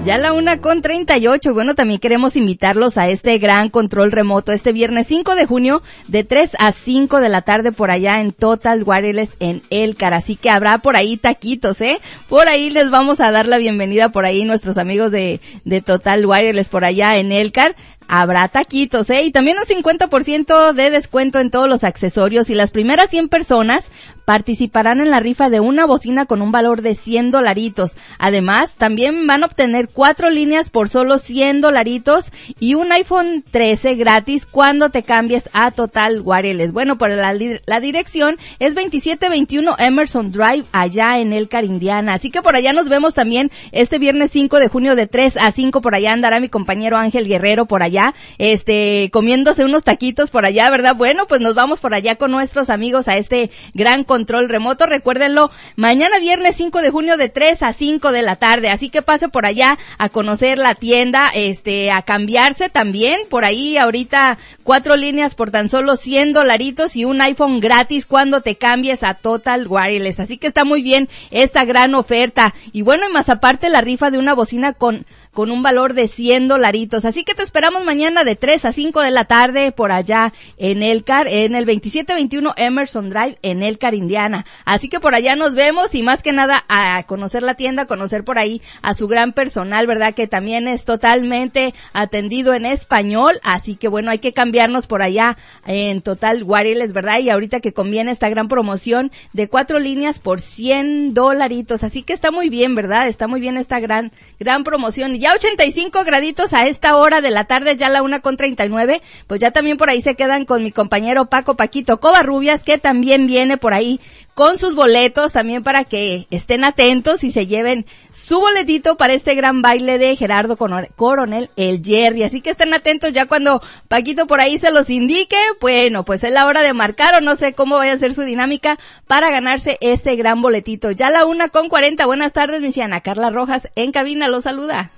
Ya la 1:38, bueno, también queremos invitarlos a este gran control remoto este viernes 5 de junio de 3 a 5 de la tarde por allá en Total Wireless en Elcar, así que habrá por ahí taquitos, por ahí les vamos a dar la bienvenida por ahí nuestros amigos de Total Wireless por allá en Elcar. Habrá taquitos, y también un 50% de descuento en todos los accesorios y las primeras 100 personas participarán en la rifa de una bocina con un valor de $100. Además, también van a obtener 4 líneas por solo $100 y un iPhone 13 gratis cuando te cambies a Total Wireless. Bueno, por la dirección es 2721 Emerson Drive allá en Elkhart, Indiana. Así que por allá nos vemos también este viernes 5 de junio de 3 a 5. Por allá andará mi compañero Ángel Guerrero por allá, comiéndose unos taquitos por allá, ¿verdad? Bueno, pues nos vamos por allá con nuestros amigos a este gran control remoto. Recuérdenlo, mañana viernes 5 de junio de 3 a 5 de la tarde. Así que pase por allá a conocer la tienda, a cambiarse también. Por ahí ahorita 4 líneas por tan solo $100 y un iPhone gratis cuando te cambies a Total Wireless. Así que está muy bien esta gran oferta. Y bueno, y más aparte la rifa de una bocina con un valor de $100. Así que te esperamos mañana de 3 a 5 de la tarde por allá en Elkhart, en el 2721 Emerson Drive en Elkhart, Indiana. Así que por allá nos vemos y más que nada a conocer la tienda, a conocer por ahí a su gran personal, ¿verdad? Que también es totalmente atendido en español. Así que bueno, hay que cambiarnos por allá en Total Wireless, ¿verdad? Y ahorita que conviene esta gran promoción de 4 líneas por $100. Así que está muy bien, ¿verdad? Está muy bien esta gran promoción. Ya 85 graditos a esta hora de la tarde, ya la 1:39, pues ya también por ahí se quedan con mi compañero Paquito Covarrubias, que también viene por ahí con sus boletos, también para que estén atentos y se lleven su boletito para este gran baile de Gerardo Coronel, el Jerry. Así que estén atentos ya cuando Paquito por ahí se los indique. Bueno, pues es la hora de marcar o no sé cómo vaya a ser su dinámica para ganarse este gran boletito. Ya la 1:40, buenas tardes, mi Ana Carla Rojas en cabina, los saluda.